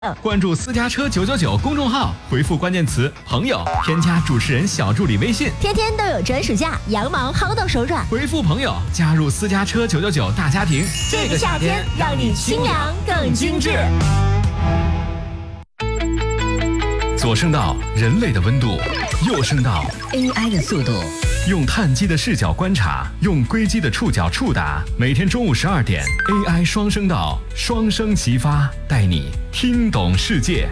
关注私家车999公众号，回复关键词朋友，添加主持人小助理微信， 天天都有专属价，羊毛薅到手软。 回复朋友，加入私家车999大家庭。 这个夏天让你清凉更精致。 左声道人类的温度，右声道 AI 的速度。 用碳基的视角观察，用硅基的触角触达。每天中午12点 ，AI 双声道，双声齐发，带你听懂世界。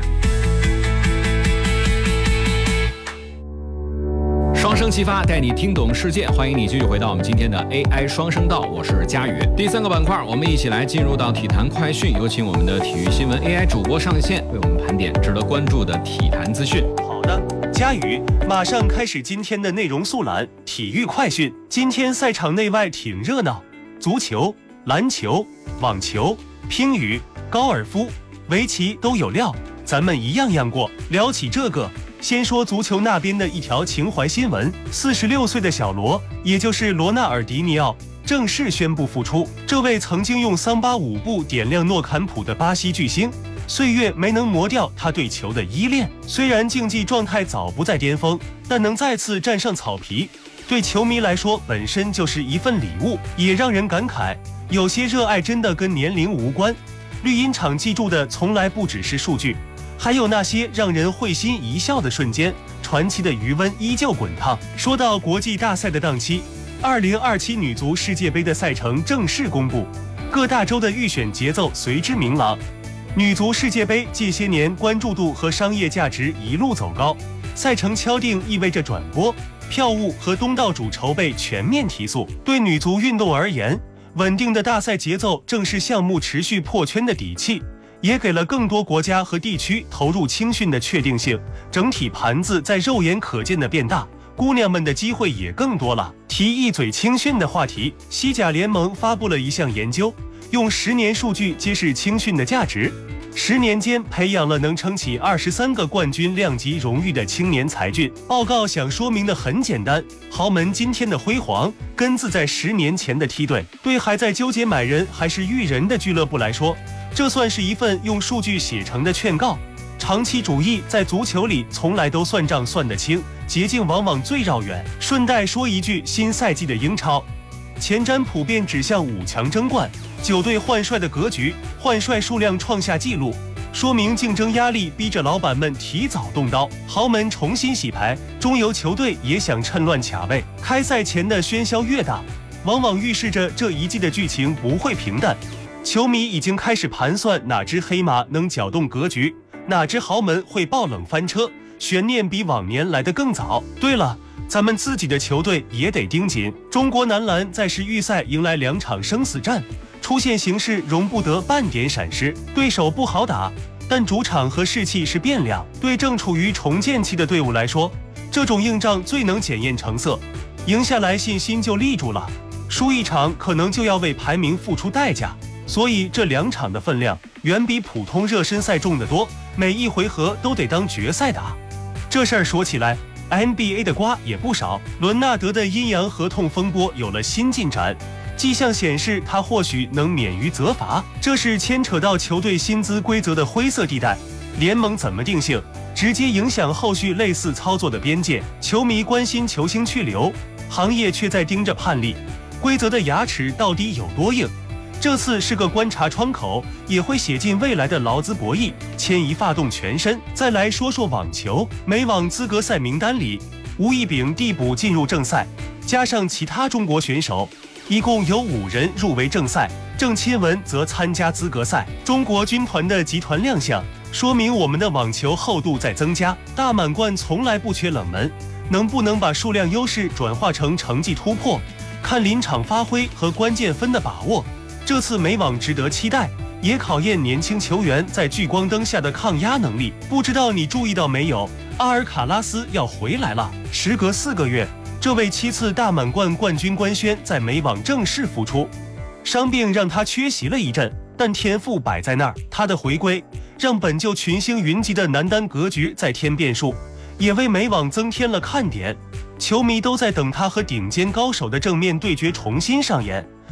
双声齐发，带你听懂世界。欢迎你继续回到我们今天的 AI 双声道，我是佳宇。第3个板块，我们一起来进入到体坛快讯，有请我们的体育新闻 AI 主播上线，为我们盘点值得关注的体坛资讯。 好的，佳宇，马上开始今天的内容速览。体育快讯，今天赛场内外挺热闹，足球、篮球、网球、乒羽、高尔夫、围棋都有料，咱们一样样过。聊起这个，先说足球那边的一条情怀新闻，46岁的小罗，也就是罗纳尔迪尼奥，正式宣布复出。这位曾经用桑巴舞步点亮诺坎普的巴西巨星，岁月没能磨掉他对球的依恋。虽然竞技状态早不在巅峰，但能再次站上草皮，对球迷来说本身就是一份礼物。也让人感慨，有些热爱真的跟年龄无关。绿茵场记住的从来不只是数据，还有那些让人会心一笑的瞬间。传奇的余温依旧滚烫。说到国际大赛的档期，2027女足世界杯的赛程正式公布，各大洲的预选节奏随之明朗。女足世界杯近些年关注度和商业价值一路走高，赛程敲定意味着转播、票务和东道主筹备全面提速。对女足运动而言，稳定的大赛节奏正是项目持续破圈的底气，也给了更多国家和地区投入青训的确定性。整体盘子在肉眼可见的变大，姑娘们的机会也更多了。提一嘴青训的话题，西甲联盟发布了一项研究，用10年数据揭示青训的价值。10年间培养了能撑起23个冠军量级荣誉的青年才俊。报告想说明的很简单，豪门今天的辉煌根自在10年前的梯队。对还在纠结买人还是育人的俱乐部来说，这算是一份用数据写成的劝告。长期主义在足球里从来都算账算得清，捷径往往最绕远。顺带说一句，新赛季的英超前瞻普遍指向5强争冠，9队换帅的格局，换帅数量创下纪录，说明竞争压力逼着老板们提早动刀。豪门重新洗牌，中游球队也想趁乱卡位。开赛前的喧嚣越大，往往预示着这一季的剧情不会平淡。球迷已经开始盘算哪支黑马能搅动格局，哪支豪门会爆冷翻车，悬念比往年来得更早。对了，咱们自己的球队也得盯紧。中国男篮在世预赛迎来2场生死战，出现形势容不得半点闪失。对手不好打，但主场和士气是变量。对正处于重建期的队伍来说，这种硬仗最能检验成色，赢下来信心就立住了，输一场可能就要为排名付出代价。所以这2场的分量远比普通热身赛重得多，每一回合都得当决赛打。这事儿说起来，NBA 的瓜也不少。伦纳德的阴阳合同风波有了新进展，迹象显示他或许能免于责罚，这是牵扯到球队薪资规则的灰色地带，联盟怎么定性，直接影响后续类似操作的边界。球迷关心球星去留，行业却在盯着判例，规则的牙齿到底有多硬？这次是个观察窗口，也会写进未来的劳资博弈，牵一发动全身。再来说说网球，美网资格赛名单里，吴亦丙递补进入正赛，加上其他中国选手，一共有5人入围正赛，郑钦文则参加资格赛。中国军团的集团亮相，说明我们的网球厚度在增加。大满贯从来不缺冷门，能不能把数量优势转化成成绩突破，看临场发挥和关键分的把握。这次美网值得期待，也考验年轻球员在聚光灯下的抗压能力。不知道你注意到没有，阿尔卡拉斯要回来了。时隔4个月，这位7次大满贯冠军官宣在美网正式复出。伤病让他缺席了一阵，但天赋摆在那儿。他的回归让本就群星云集的男单格局再添变数，也为美网增添了看点。球迷都在等他和顶尖高手的正面对决重新上演。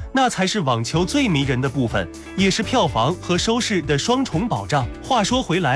那才是网球最迷人的部分，也是票房和收视的双重保障。话说回来，